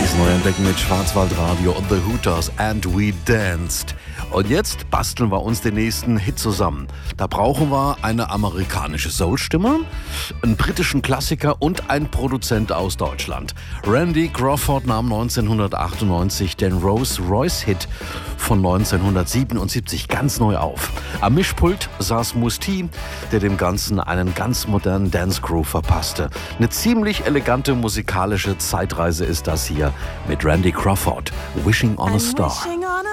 Das Neuentdecken mit Schwarzwaldradio und The Hooters and We Danced. Und jetzt basteln wir uns den nächsten Hit zusammen. Da brauchen wir eine amerikanische Soul-Stimme, einen britischen Klassiker und einen Produzent aus Deutschland. Randy Crawford nahm 1998 den Rolls-Royce-Hit von 1977 ganz neu auf. Am Mischpult saß Musti, der dem Ganzen einen ganz modernen Dance-Groove verpasste. Eine ziemlich elegante musikalische Zeitreise ist das hier mit Randy Crawford, Wishing on a Star.